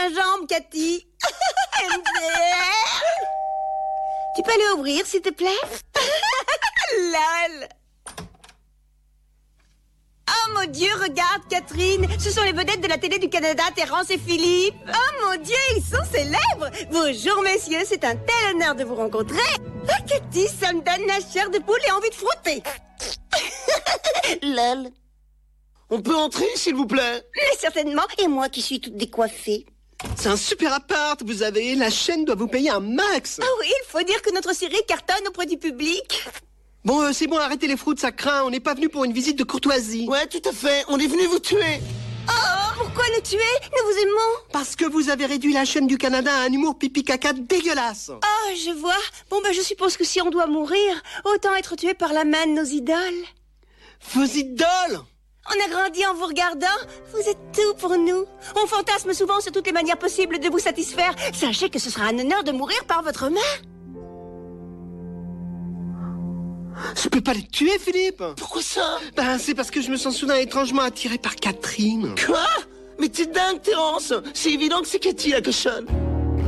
gingembre, Cathy. MDR. Tu peux aller ouvrir, s'il te plaît? Lol. Oh mon Dieu, regarde, Catherine. Ce sont les vedettes de la télé du Canada, Terrence et Philippe. Oh mon Dieu, ils sont célèbres. Bonjour, messieurs, c'est un tel honneur de vous rencontrer. Ah, Cathy, ça me donne la chair de poule et envie de frotter. Lol. On peut entrer, s'il vous plaît? Mais certainement, et moi qui suis toute décoiffée. C'est un super appart, vous avez. La chaîne doit vous payer un max. Ah oui, il faut dire que notre série cartonne auprès du public. Bon, c'est bon, arrêtez les froutes, ça craint. On n'est pas venu pour une visite de courtoisie. Ouais, tout à fait. On est venu vous tuer. Oh, pourquoi nous tuer? Nous vous aimons. Parce que vous avez réduit la chaîne du Canada à un humour pipi-caca dégueulasse. Oh, je vois. Bon, je suppose que si on doit mourir, autant être tué par la main de nos idoles. Vos idoles? On a grandi en vous regardant. Vous êtes tout pour nous. On fantasme souvent sur toutes les manières possibles de vous satisfaire. Sachez que ce sera un honneur de mourir par votre main. Je peux pas les tuer, Philippe. Pourquoi ça? C'est parce que je me sens soudain étrangement attiré par Catherine. Quoi? Mais t'es dingue, Terrence. C'est évident que c'est Cathy, la cochonne.